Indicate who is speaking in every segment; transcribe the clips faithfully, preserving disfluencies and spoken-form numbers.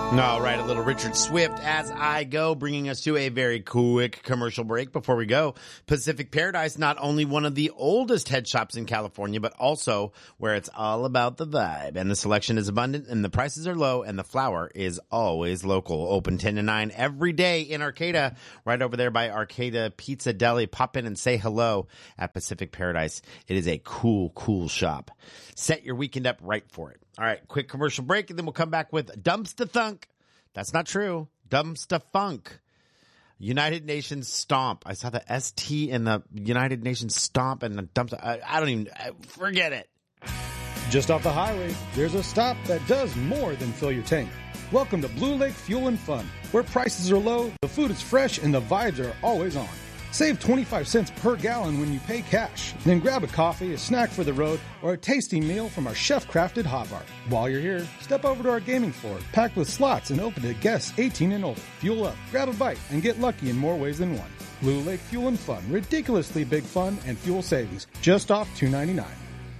Speaker 1: All right, a little Richard Swift as I go, bringing us to a very quick commercial break before we go. Pacific Paradise, not only one of the oldest head shops in California, but also where it's all about the vibe. And the selection is abundant, and the prices are low, and the flour is always local. Open ten to nine every day in Arcata, right over there by Arcata Pizza Deli. Pop in and say hello at Pacific Paradise. It is a cool, cool shop. Set your weekend up right for it. All right, quick commercial break, and then we'll come back with Dumpsta Thunk. That's not true. Dumpsta Funk. United Nations Stomp. I saw the S T in the United Nations Stomp and the Dumpsta. I, I don't even, I, forget it.
Speaker 2: Just off the highway, there's a stop that does more than fill your tank. Welcome to Blue Lake Fuel and Fun, where prices are low, the food is fresh, and the vibes are always on. Save twenty-five cents per gallon when you pay cash. Then grab a coffee, a snack for the road, or a tasty meal from our chef-crafted hot bar. While you're here, step over to our gaming floor, packed with slots and open to guests eighteen and older. Fuel up, grab a bite, and get lucky in more ways than one. Blue Lake Fuel and Fun. Ridiculously big fun and fuel savings. Just off two ninety-nine.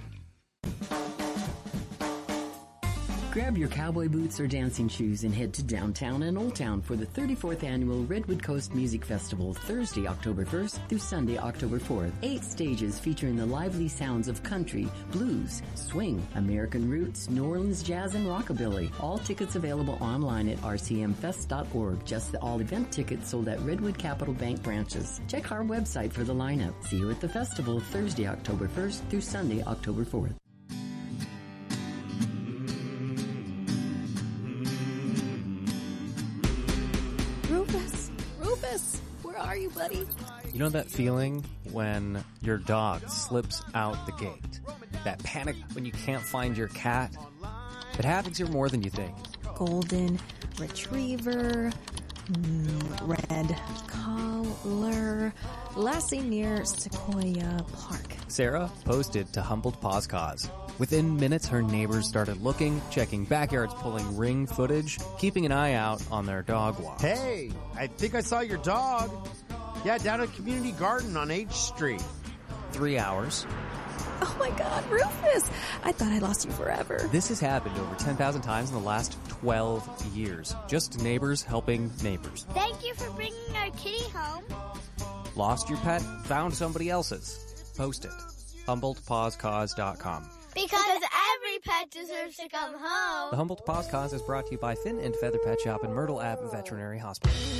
Speaker 3: Grab your cowboy boots or dancing shoes and head to downtown and Old Town for the thirty-fourth Annual Redwood Coast Music Festival, Thursday, October first through Sunday, October fourth. Eight stages featuring the lively sounds of country, blues, swing, American roots, New Orleans jazz, and rockabilly. All tickets available online at r c m fest dot org. Just the all-event tickets sold at Redwood Capital Bank branches. Check our website for the lineup. See you at the festival, Thursday, October first through Sunday, October fourth.
Speaker 4: Where are you, buddy?
Speaker 5: You know that feeling when your dog slips out the gate? That panic when you can't find your cat? It happens here more than you think.
Speaker 4: Golden Retriever, mm, Red Collar, Lassie near Sequoia Park.
Speaker 5: Sarah posted to Humboldt Paws Cause. Within minutes, her neighbors started looking, checking backyards, pulling ring footage, keeping an eye out on their dog walk.
Speaker 1: Hey, I think I saw your dog. Yeah, down at Community Garden on H Street.
Speaker 5: Three hours.
Speaker 4: Oh my God, Rufus! I thought I lost you forever.
Speaker 5: This has happened over ten thousand times in the last twelve years. Just neighbors helping neighbors.
Speaker 6: Thank you for bringing our kitty home.
Speaker 5: Lost your pet? Found somebody else's? Post it. Humboldt Paws Cause dot com.
Speaker 6: Because every pet deserves to come home.
Speaker 5: The Humboldt Paws Cause is brought to you by Fin and Feather Pet Shop and Myrtle Ave Veterinary Hospital.